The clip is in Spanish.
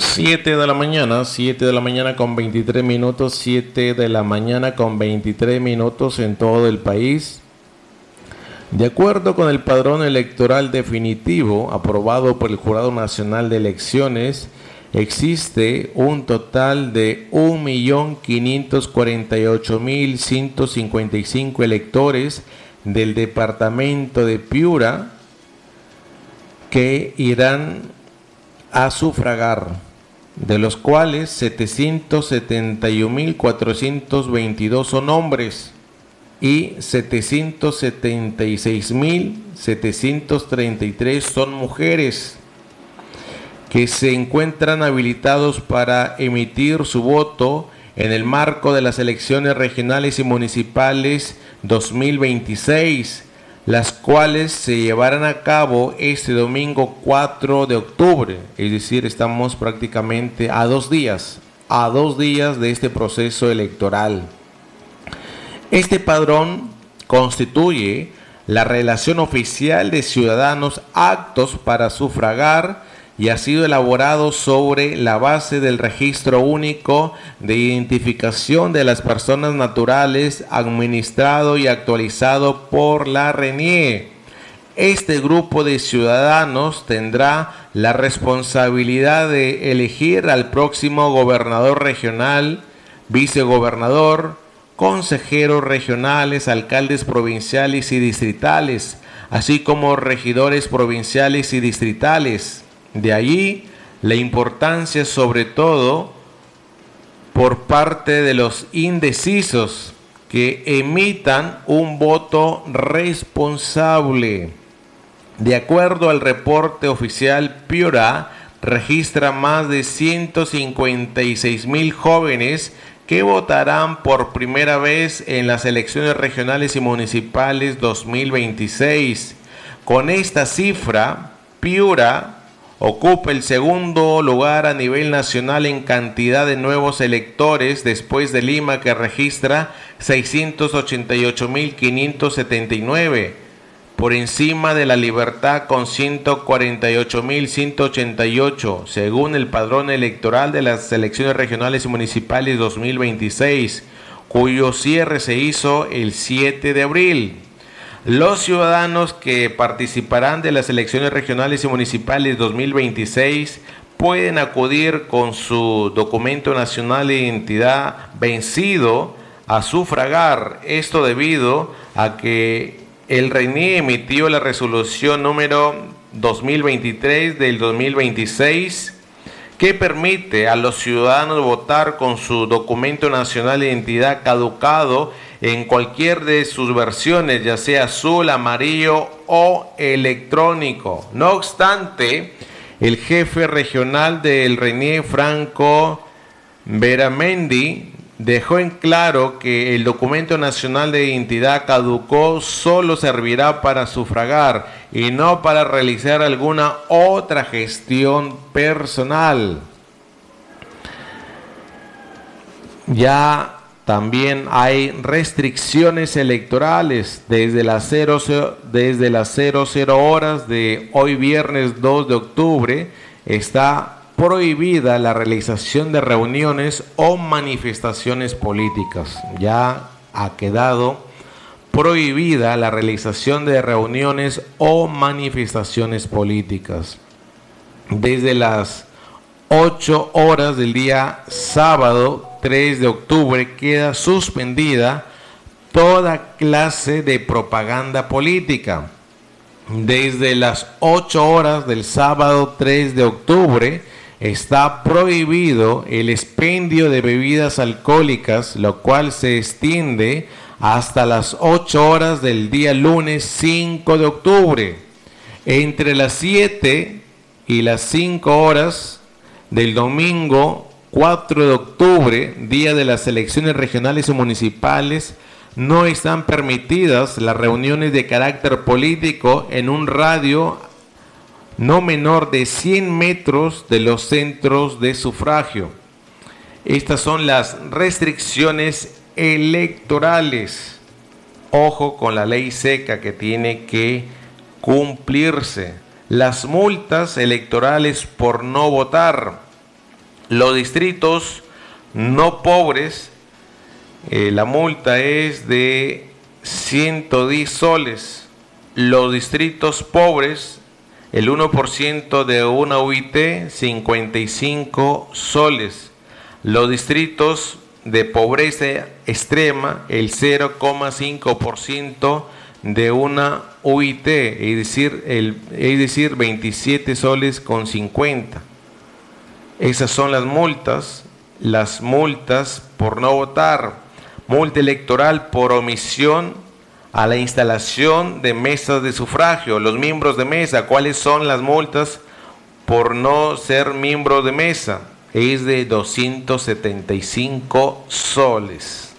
7 de la mañana, 7 de la mañana con 23 minutos, 7 de la mañana con 23 minutos en todo el país. De acuerdo con el padrón electoral definitivo aprobado por el Jurado Nacional de Elecciones, existe un total de 1.548.155 electores del departamento de Piura que irán a sufragar, de los cuales 771.422 son hombres y 776.733 son mujeres, que se encuentran habilitados para emitir su voto en el marco de las elecciones regionales y municipales 2026, las cuales se llevarán a cabo este domingo 4 de octubre, es decir, estamos prácticamente a 2 días de este proceso electoral. Este padrón constituye la relación oficial de ciudadanos aptos para sufragar y ha sido elaborado sobre la base del Registro Único de Identificación de las Personas Naturales, administrado y actualizado por la RENIE. Este grupo de ciudadanos tendrá la responsabilidad de elegir al próximo gobernador regional, vicegobernador, consejeros regionales, alcaldes provinciales y distritales, así como regidores provinciales y distritales. De allí la importancia, sobre todo por parte de los indecisos, que emitan un voto responsable. De acuerdo al reporte oficial, Piura registra más de 156.000 jóvenes que votarán por primera vez en las elecciones regionales y municipales 2026. Con esta cifra, Piura ocupa el segundo lugar a nivel nacional en cantidad de nuevos electores, después de Lima, que registra 688.579, por encima de La Libertad con 148.188, según el padrón electoral de las elecciones regionales y municipales 2026, cuyo cierre se hizo el 7 de abril. Los ciudadanos que participarán de las elecciones regionales y municipales 2026 pueden acudir con su documento nacional de identidad vencido a sufragar. Esto debido a que el RENIE emitió la resolución número 2023 del 2026 que permite a los ciudadanos votar con su documento nacional de identidad caducado en cualquier de sus versiones, ya sea azul, amarillo o electrónico. No obstante, el jefe regional del RENIE, Franco Beramendi, dejó en claro que el documento nacional de identidad caducó solo servirá para sufragar y no para realizar alguna otra gestión personal. Ya también hay restricciones electorales desde las 00 horas de hoy viernes 2 de octubre. Está prohibida la realización de reuniones o manifestaciones políticas. Ya ha quedado prohibida la realización de reuniones o manifestaciones políticas. Desde las 8 horas del día sábado 3 de octubre queda suspendida toda clase de propaganda política. Desde las 8 horas del sábado 3 de octubre está prohibido el expendio de bebidas alcohólicas, lo cual se extiende hasta las 8 horas del día lunes 5 de octubre. Entre las 7 y las 5 horas del domingo 4 de octubre, día de las elecciones regionales y municipales, no están permitidas las reuniones de carácter político en un radio no menor de 100 metros de los centros de sufragio. Estas son las restricciones electorales. Ojo con la ley seca que tiene que cumplirse. Las multas electorales por no votar. Los distritos no pobres, la multa es de 110 soles. Los distritos pobres, el 1% de una UIT, 55 soles. Los distritos de pobreza extrema, el 0,5% de una UIT, es decir, 27 soles con 50. Esas son las multas por no votar, multa electoral por omisión a la instalación de mesas de sufragio. Los miembros de mesa, ¿cuáles son las multas por no ser miembro de mesa? Es de 275 soles.